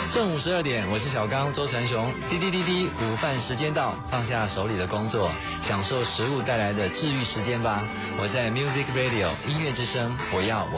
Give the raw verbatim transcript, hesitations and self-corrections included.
正午十二点，我是小刚周传雄。滴滴滴滴，午饭时间到，放下手里的工作，享受食物带来的治愈时间吧。我在 Music Radio 音乐之声，我要我